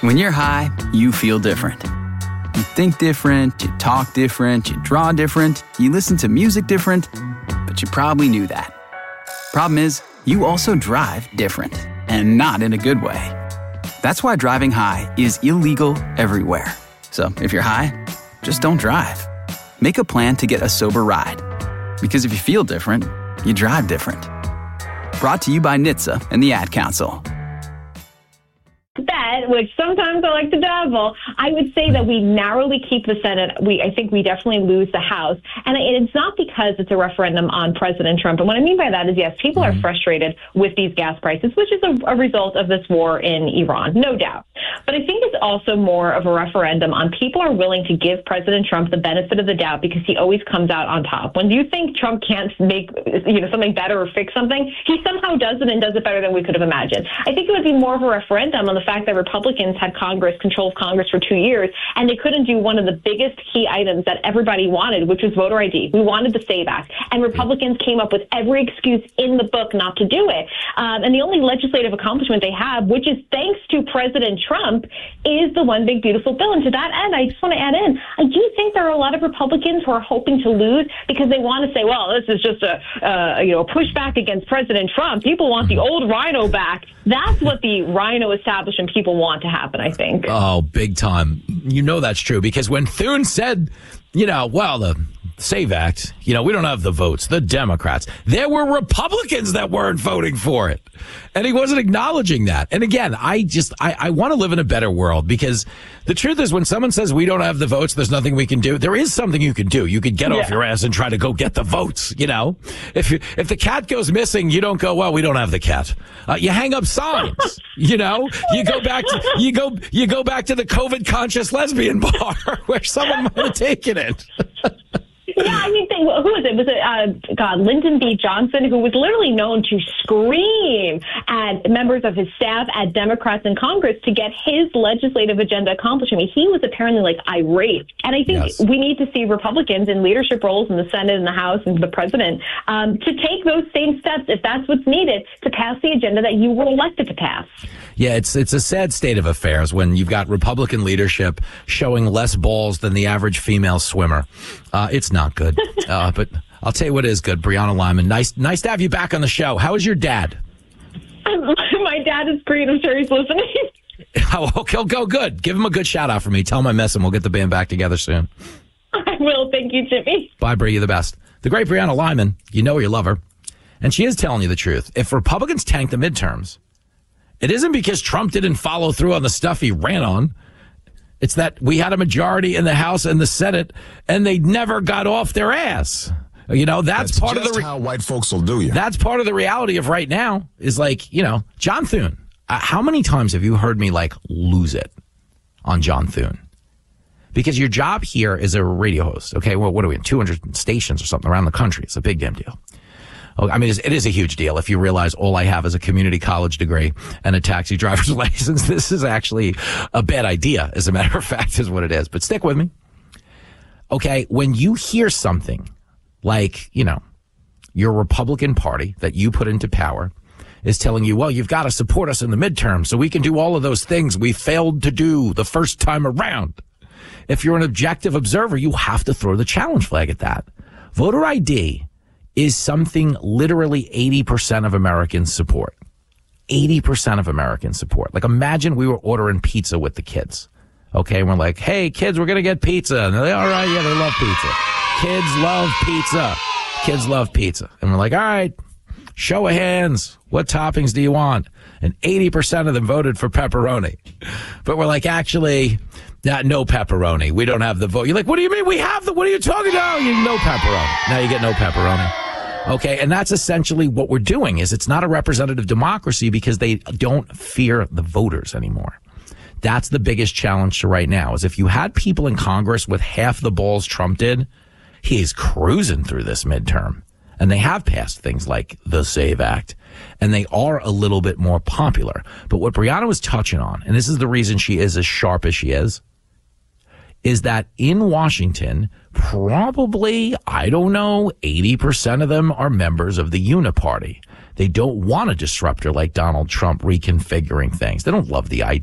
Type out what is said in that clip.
When you're high, you feel different. You think different, you talk different, you draw different, you listen to music different, but you probably knew that. Problem is, you also drive different, and not in a good way. That's why driving high is illegal everywhere. So if you're high, just don't drive. Make a plan to get a sober ride. Because if you feel different, you drive different. Brought to you by NHTSA and the Ad Council. Bet, which sometimes I like to dabble, I would say that we narrowly keep the Senate. I think we definitely lose the House. And it's not because it's a referendum on President Trump. And what I mean by that is, yes, people are frustrated with these gas prices, which is a result of this war in Iran, no doubt. But I think it's also more of a referendum on people are willing to give President Trump the benefit of the doubt because he always comes out on top. When you think Trump can't make something better or fix something, he somehow does it and does it better than we could have imagined. I think it would be more of a referendum on the fact that Republicans had control of Congress for 2 years, and they couldn't do one of the biggest key items that everybody wanted, which was voter ID. We wanted the SAVE Act, and Republicans came up with every excuse in the book not to do it. And the only legislative accomplishment they have, which is thanks to President Trump, is the one big beautiful bill. And to that end, I just want to add in, I do think there are a lot of Republicans who are hoping to lose because they want to say, well, this is just a pushback against President Trump. People want the old rhino back. That's what the rhino establishment people want to happen, I think. Oh, big time. You know that's true because when Thune said, the SAVE Act, we don't have the votes, the Democrats, there were Republicans that weren't voting for it. And he wasn't acknowledging that. And again, I want to live in a better world because the truth is when someone says we don't have the votes, there's nothing we can do. There is something you can do. You could get off your ass and try to go get the votes. If the cat goes missing, you don't go, well, we don't have the cat. You hang up signs, you go back to the COVID conscious lesbian bar where someone might have taken it. Yeah, I mean, who was it? Was it, Lyndon B. Johnson, who was literally known to scream at members of his staff, at Democrats in Congress to get his legislative agenda accomplished. I mean, he was apparently irate. And I think we need to see Republicans in leadership roles in the Senate and the House and the president to take those same steps, if that's what's needed, to pass the agenda that you were elected to pass. Yeah, it's a sad state of affairs when you've got Republican leadership showing less balls than the average female swimmer. It's not good. But I'll tell you what is good, Brianna Lyman. Nice to have you back on the show. How is your dad? My dad is great. I'm sure he's listening. Okay, go good. Give him a good shout out for me. Tell him I miss him. We'll get the band back together soon. I will. Thank you, Jimmy. Bye, Bri. You're the best. The great Brianna Lyman. You love her. And she is telling you the truth. If Republicans tank the midterms, it isn't because Trump didn't follow through on the stuff he ran on. It's that we had a majority in the House and the Senate, and they never got off their ass. That's part of how white folks will do you. That's part of the reality of right now is John Thune. How many times have you heard me lose it on John Thune? Because your job here is a radio host. Okay, well, what are we in 200 stations or something around the country? It's a big damn deal. I mean, it is a huge deal if you realize all I have is a community college degree and a taxi driver's license. This is actually a bad idea, as a matter of fact, is what it is. But stick with me. Okay, when you hear something your Republican Party that you put into power is telling you, well, you've got to support us in the midterm so we can do all of those things we failed to do the first time around. If you're an objective observer, you have to throw the challenge flag at that. Voter ID is something literally 80% of Americans support. 80% of Americans support. Imagine we were ordering pizza with the kids. Okay, and we're like, hey, kids, we're going to get pizza. And they're like, all right, yeah, they love pizza. Kids love pizza. Kids love pizza. And we're like, all right, show of hands. What toppings do you want? And 80% of them voted for pepperoni. But we're like, actually, no pepperoni. We don't have the vote. You're like, what do you mean we have what are you talking about? No pepperoni. Now you get no pepperoni. Okay, and that's essentially what we're doing is it's not a representative democracy because they don't fear the voters anymore. That's the biggest challenge to right now is if you had people in Congress with half the balls Trump did, he's cruising through this midterm. And they have passed things like the SAVE Act, and they are a little bit more popular. But what Brianna was touching on, and this is the reason she is as sharp as she is that in Washington, probably, 80% of them are members of the Uniparty. They don't want a disruptor like Donald Trump reconfiguring things. They don't love the idea.